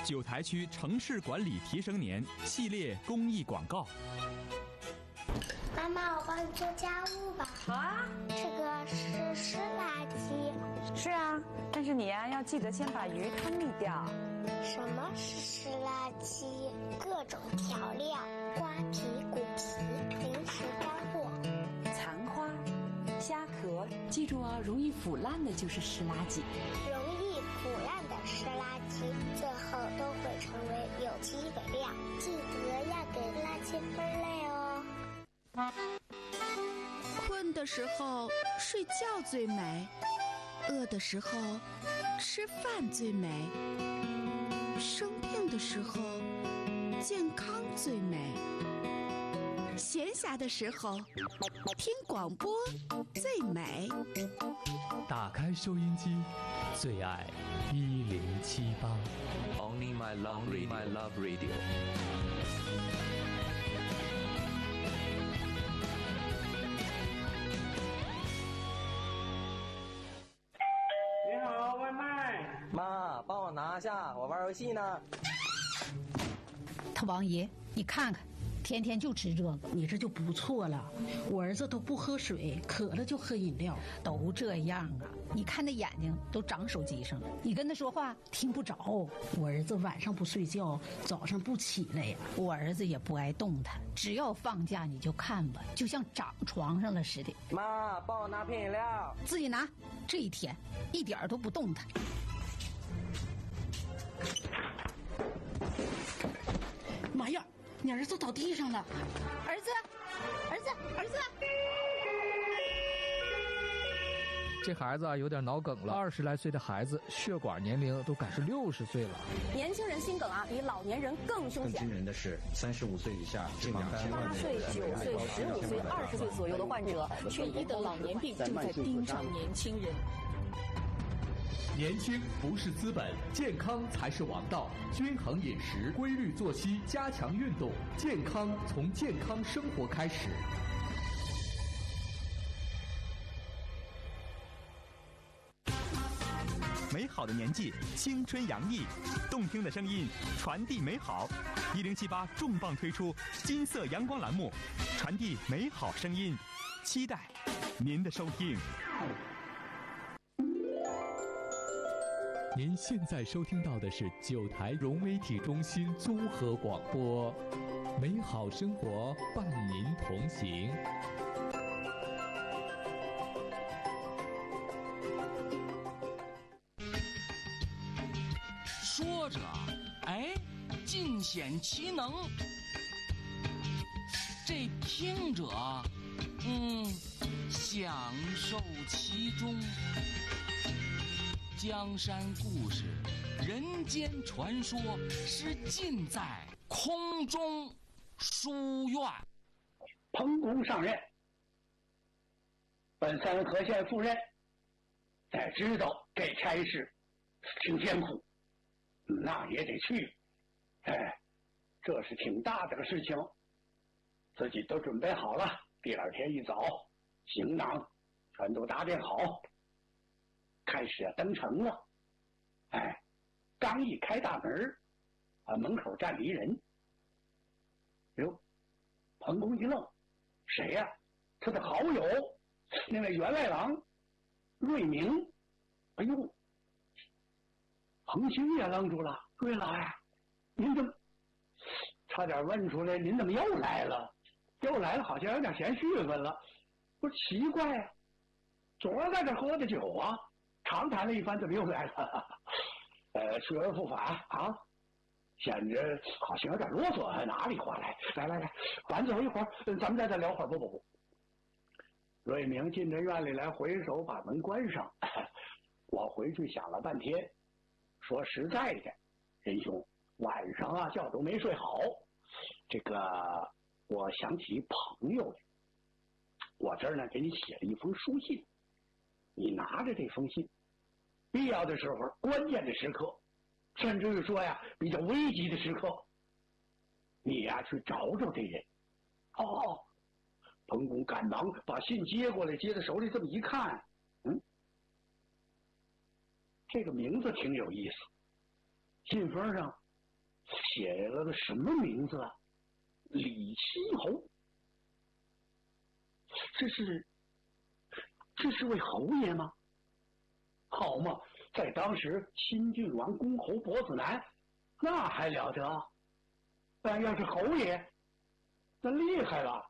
九台区城市管理提升年系列公益广告。 妈妈，我帮你做家务吧。 好啊。 这个是湿垃圾。 是啊，但是你呀，要记得先把鱼汤沥掉。 什么是湿垃圾？各种调料、瓜皮、骨皮、零食干货、 残花、虾壳，记住哦，容易腐烂的就是湿垃圾。 容易腐烂的湿垃圾，最后都会成为有机肥料。记得要给垃圾分类哦。 困的时候睡觉最美，饿的时候吃饭最美，生病的时候健康最美，闲暇的时候听广播最美。 打开收音机，最爱1078。 Only my love radio。 你好，外卖。 妈，帮我拿下，我玩游戏呢。 他王爷，你看看，天天就吃这个， 你这就不错了。我儿子都不喝水，渴了就喝饮料， 都这样啊。你看那眼睛都长手机上了，你跟他说话听不着。 我儿子晚上不睡觉，早上不起来呀。 我儿子也不爱动弹，只要放假你就看吧，就像长床上了似的。 妈，帮我拿瓶饮料。 自己拿。这一天一点都不动弹。 妈呀，你儿子倒地上了！ 儿子！ 这孩子啊，有点脑梗了。20来岁的孩子，血管年龄都赶上60岁了。 年轻人心梗啊，比老年人更凶险。 更惊人的是，35岁以下脂肪肝 8岁、9岁、15岁、20岁左右的患者，缺一的老年病正在盯上年轻人。 年轻不是资本，健康才是王道。均衡饮食，规律作息，加强运动，健康从健康生活开始。 美好的年纪，青春洋溢，动听的声音传递美好。1078重磅推出金色阳光栏目，传递美好声音，期待您的收听。 您现在收听到的是9台融媒体中心综合广播，美好生活伴您同行。 说着，哎，尽显其能；这听者，享受其中。江山故事，人间传说，是尽在空中书院。 彭公上任，本三河县赴任，才知道这差事挺艰苦，那也得去。这是挺大的个事情，自己都准备好了。第二天一早，行囊全都打点好，开始登城了。刚一开大门，门口站了一人。哟，彭公一愣，谁呀？他的好友，那位员外郎瑞明。哎呦，彭兴也愣住了。瑞老呀，您怎么？差点问出来，您怎么又来了？又来了，好像有点嫌虚问了。不是奇怪呀，昨儿在这喝的酒啊，长谈了一番，怎么又来了？去而复返啊，显着好像有点啰嗦，哪里话来？来，晚走一会儿，咱们在这聊会儿。不。瑞明进这院里来，回手把门关上。我回去想了半天，说实在的，仁兄，晚上啊觉都没睡好。这个我想起朋友来，我这儿呢给你写了一封书信，你拿着这封信，必要的时候、关键的时刻，甚至于说呀比较危急的时刻，你呀去找找这人。彭公赶忙把信接过来，接在手里，这么一看，这个名字挺有意思。信封上写了个什么名字啊？李七侯。这是位侯爷吗？好嘛，在当时新郡王公侯伯子男，那还了得？但要是侯爷，那厉害了。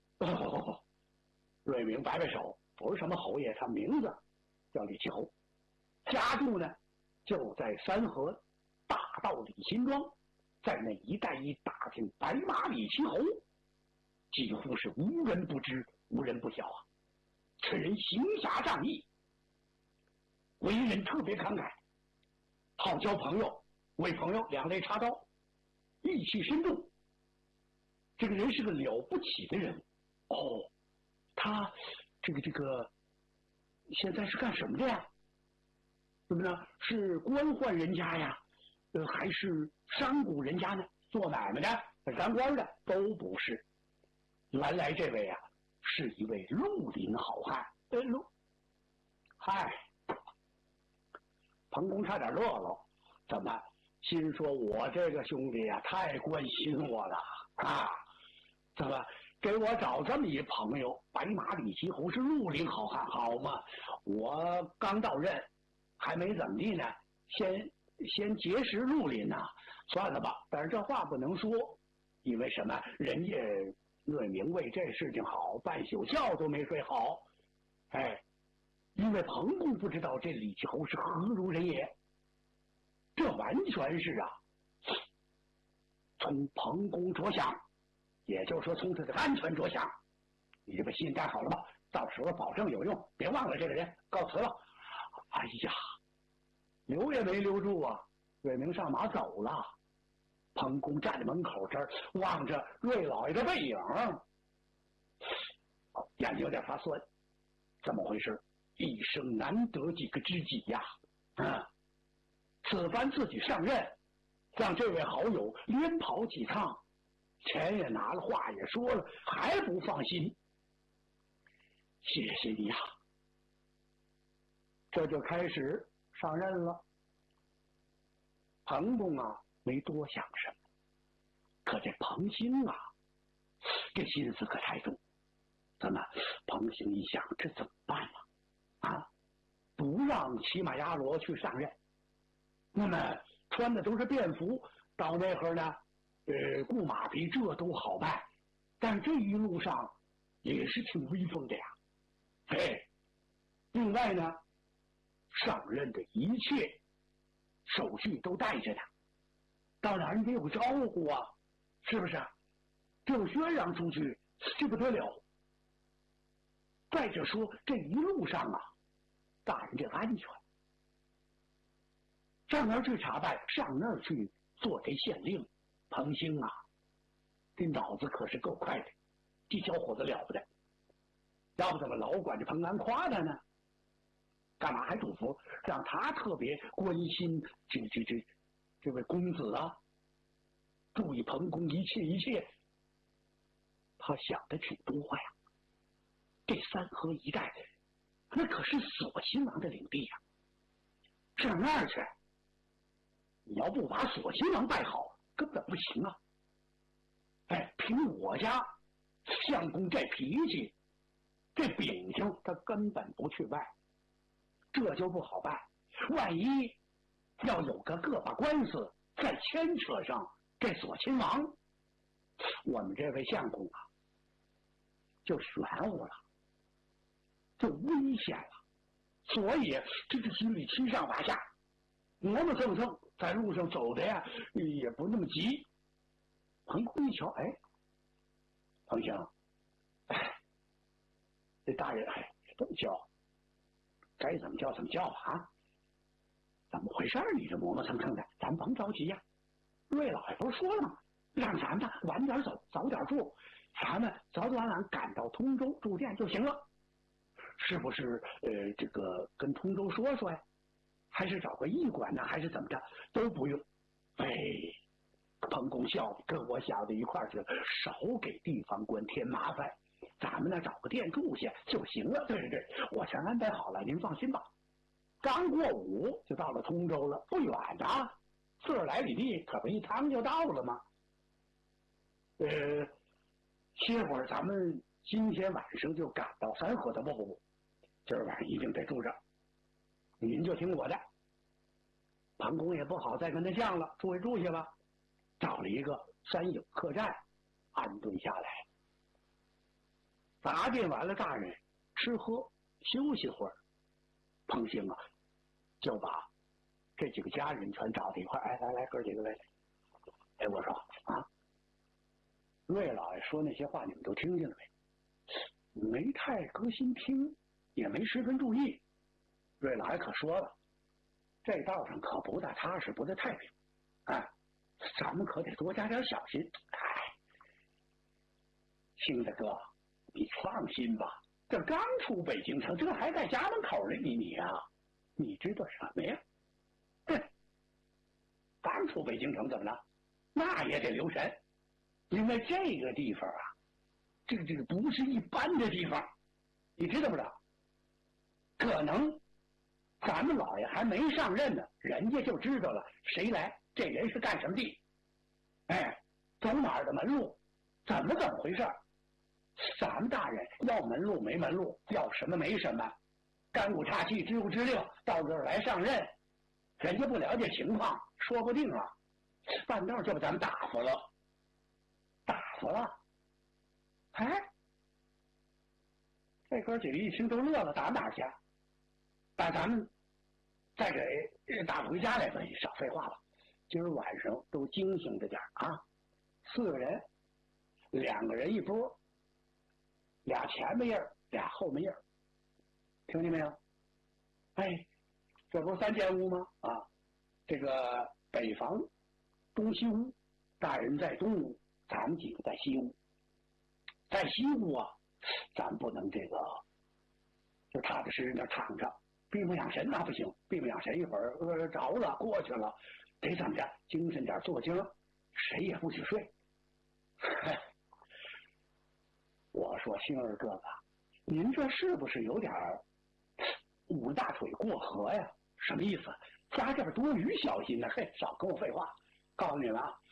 瑞明摆摆手，不是什么侯爷，他名字叫李七侯，家住呢就在三河大道李辛庄，在那一带一打听白马李七侯，几乎是无人不知，无人不晓啊。此人行侠仗义，为人特别慷慨，好交朋友，为朋友两肋插刀，义气深重。这个人是个了不起的人。哦，他这个现在是干什么的呀？怎么呢？是官宦人家呀，还是商贾人家呢？做买卖的、当官的都不是。原来这位啊，是一位绿林好汉。嗨，彭公差点乐了。怎么？心说我这个兄弟呀，太关心我了啊！怎么给我找这么一朋友？白马李七侯是绿林好汉，好嘛？我刚到任，还没怎么地呢，先结识绿林呐，算了吧。但是这话不能说，因为什么？人家瑞明为这事情好，半宿觉都没睡好。哎，因为彭公不知道这李七侯是何如人也，这完全是啊，从彭公着想，也就是说从他的安全着想。你就把信带好了吧，到时候保证有用，别忘了这个人。告辞了。哎呀，留也没留住啊，瑞明上马走了。彭公站在门口这儿望着瑞老爷的背影，眼睛有点发酸。怎么回事？一生难得几个知己呀！此番自己上任，让这位好友连跑几趟，钱也拿了，话也说了，还不放心。谢谢你呀！这就开始上任了。彭公啊，没多想什么，可这彭兴啊，这心思可太重。怎么？彭兴一想，这怎么办呢？啊，不让骑马押骡去上任，那么穿的都是便服，到那会儿呢，雇马匹这都好办，但这一路上也是挺威风的呀。另外呢，上任的一切手续都带着呢，当然得有招呼啊，是不是？这有宣扬出去，这不得了。再者说，这一路上啊，大人这安全，上那儿去查办，上那儿去做这县令，彭兴啊，这脑子可是够快的，这小伙子了不得。要不怎么老管着彭安夸他呢？干嘛还嘱咐让他特别关心这位公子啊？注意彭公一切，他想的挺多呀。这三河一带，那可是索亲王的领地呀。上那儿去，你要不把索亲王拜好，根本不行啊。凭我家相公这脾气，这秉性，他根本不去拜，这就不好办。万一要有个把官司再牵扯上这索亲王，我们这位相公啊，就玄乎了，就危险了。所以这个心里七上八下，磨磨蹭蹭，在路上走的呀，也不那么急。彭公一瞧，彭兴，这大人怎么叫？该怎么叫怎么叫啊？怎么回事？你这磨磨蹭蹭的，咱甭着急呀。瑞老爷不是说了吗？让咱们晚点走，早点住，咱们早早晚晚赶到通州住店就行了。是不是这个跟通州说说呀？还是找个驿馆呢？还是怎么着？都不用。彭公笑，跟我想的一块儿去了，少给地方官添麻烦。咱们呢找个店住下就行了。对，我全安排好了，您放心吧。刚过午就到了通州了，不远的， 40来里地，可不一趟就到了吗？歇会儿，咱们今天晚上就赶到三河的。不，今儿晚上一定得住这儿。您就听我的。庞公也不好再跟他犟了，住下吧。找了一个山影客栈，安顿下来。杂践完了，大人吃喝休息会儿。彭兴啊，就把这几个家人全找到一块儿。来，哥几个来。我说啊，瑞老爷说那些话你们都听见了没？没太搁心听，也没十分注意。瑞老爷可说了，这道上可不大踏实，不大太平，咱们可得多加点小心。兴大哥，你放心吧，这刚出北京城，这还在家门口呢。你呀，你知道什么呀？刚出北京城怎么了？那也得留神，因为这个地方啊，这个不是一般的地方，你知道不知道？可能咱们老爷还没上任呢，人家就知道了谁来，这人是干什么的，走哪儿的门路，怎么回事？咱们大人要门路没门路，要什么没什么，干股岔气，支吾支令，到这儿来上任，人家不了解情况，说不定啊，半道就把咱们打发了。这哥几个一听都乐了，打哪儿去？把咱们再给打回家来吧，少废话了。今儿晚上都惊醒着点啊！4个人，2个人一波，俩前面儿，俩后面儿，听见没有？这不是3间屋吗？这个北房、东西屋，大人在东屋，咱们几个在西屋。在西屋啊，咱不能这个就踏踏实实那躺着，闭目养神那不行，闭目养神一会儿着了过去了，得怎么着？精神点坐精，谁也不许睡。我说星儿哥哥，您这是不是有点捂大腿过河呀？什么意思？家这边多余小心呢？少跟我废话！告诉你们啊，